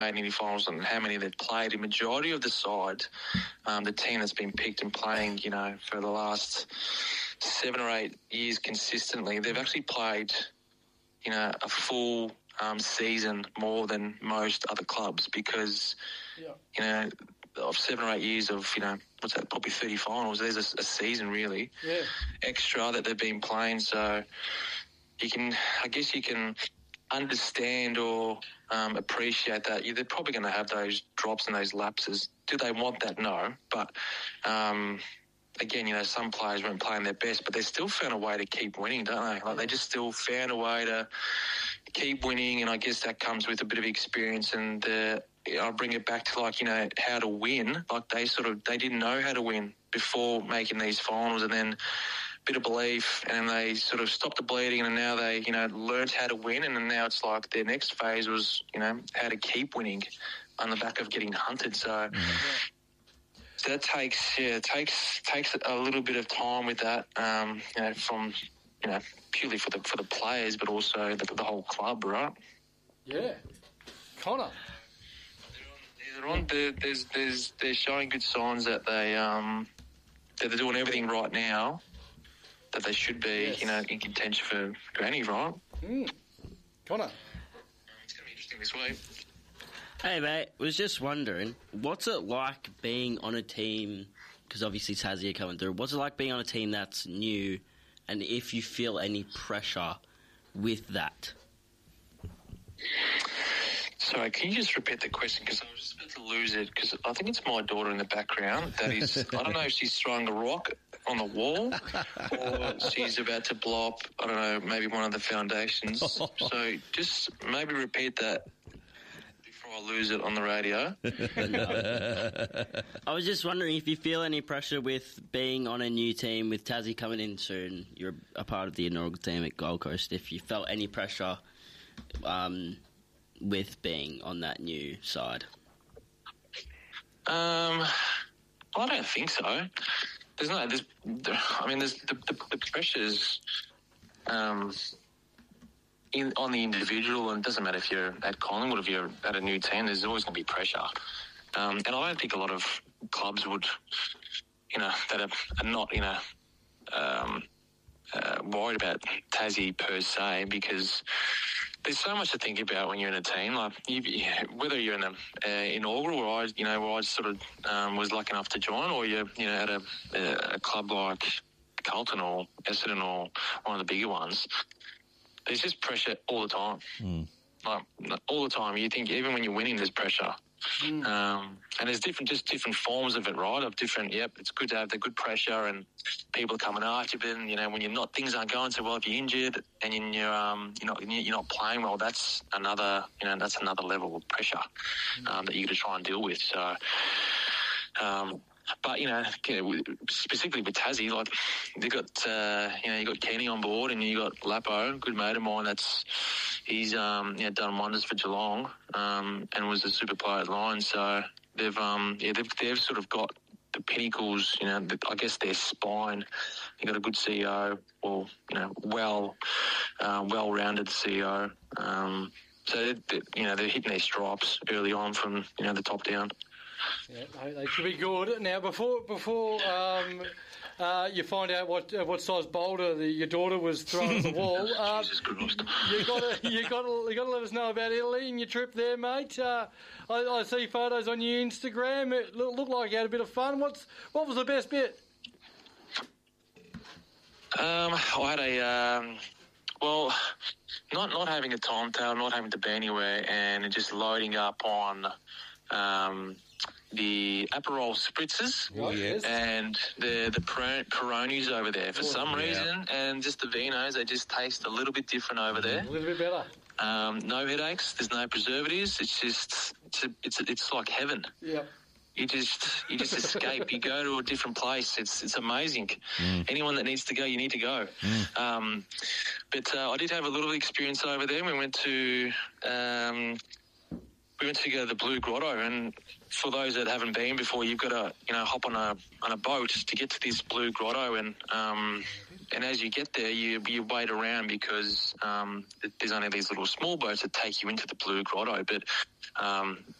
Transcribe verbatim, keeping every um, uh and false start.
made any finals and how many they've played, the majority of the side, um, the team that's been picked and playing, you know, for the last seven or eight years consistently, they've actually played, you know, a full um, season more than most other clubs because, yeah. you know, of seven or eight years of, you know, what's that, probably thirty finals, there's a, a season really yeah. extra that they've been playing. So you can, I guess you can understand or um, appreciate that. They're probably going to have those drops and those lapses. Do they want that? No. But, um, again, you know, some players weren't playing their best, but they still found a way to keep winning, don't they? Like, they just still found a way to keep winning, and I guess that comes with a bit of experience and the I'll bring it back to, like, you know, how to win. Like, they sort of, they didn't know how to win before making these finals, and then a bit of belief, and they sort of stopped the bleeding, and now they, you know, learned how to win, and then now it's like their next phase was, you know, how to keep winning on the back of getting hunted. So, mm-hmm. so that takes, yeah, it takes takes a little bit of time with that, um, you know, from, you know, purely for the for the players, but also the, the whole club, right? Yeah, Connor. They're on. They're, there's, there's, they're showing good signs that they, um, that they're doing everything right now that they should be, yes. you know, in contention for granny, right? Mm. Connor, it's going to be interesting this week. Hey mate, was just wondering, what's it like being on a team? Because obviously Tassie are coming through. What's it like being on a team that's new, and if you feel any pressure with that? Sorry, can you just repeat the question? Because I was just about to lose it, because I think it's my daughter in the background that is, I don't know if she's throwing a rock on the wall or she's about to blow up, I don't know, maybe one of the foundations. So just maybe repeat that before I lose it on the radio. I was just wondering if you feel any pressure with being on a new team with Tassie coming in soon. You're a part of the inaugural team at Gold Coast. If you felt any pressure um, with being on that new side? Um, I don't think so. There's no, there's, I mean, there's the, the, the pressures um, in, on the individual, and it doesn't matter if you're at Collingwood, if you're at a new team, there's always going to be pressure. Um, and I don't think a lot of clubs would, you know, that are, are not, you know, um, uh, worried about Tassie per se, because there's so much to think about when you're in a team. Like, you, whether you're in a uh, inaugural, where I, you know, where I sort of um, was lucky enough to join, or you're, you know, at a, a club like Carlton or Essendon or one of the bigger ones, there's just pressure all the time. Mm. Like, all the time. You think even when you're winning, there's pressure. Mm. Um, and there's different, just different forms of it, right? Of different, yep, it's good to have the good pressure and people coming after you. And, you know, when you're not, things aren't going so well, if you're injured and you're, um, you're not, you're not playing well, that's another, you know, that's another level of pressure um, that you got to try and deal with. So, um, but, you know, specifically with Tassie, like, they got, uh, you know, you got Kenny on board and you got Lapo, good mate of mine. That's, he's, um, you know, done wonders for Geelong, um, and was a super player at Lions. So they've, um, yeah, they've, they've sort of got the pinnacles, you know, the, I guess their spine. They got a good C E O, or, you know, well, uh, well-rounded C E O. Um, so, they, you know, they're hitting their stripes early on from, you know, the top down. Yeah, they should be good. Now, before before um, uh, you find out what uh, what size boulder the, your daughter was throwing at the wall, uh, Jesus Christ. you got to you got to you got to let us know about Italy and your trip there, mate. Uh, I, I see photos on your Instagram. It looked look like you had a bit of fun. What's what was the best bit? Um, I had a um, well, not not having a timetable, not having to be anywhere, and just loading up on. Um, the Aperol spritzers oh, yes. and the the Peronis over there for oh, some yeah. reason, and just the vinos, they just taste a little bit different over there. A little bit better. Um, no headaches. There's no preservatives. It's just it's a, it's a, it's like heaven. Yeah. You just you just escape. You go to a different place. It's it's amazing. Mm. Anyone that needs to go, you need to go. Mm. Um, but uh, I did have a little experience over there. We went to. Um, We went to go to the Blue Grotto, and for those that haven't been before, you've got to, you know, hop on a on a boat to get to this Blue Grotto, and um, And as you get there, you you wait around because um, there's only these little small boats that take you into the Blue Grotto. But um,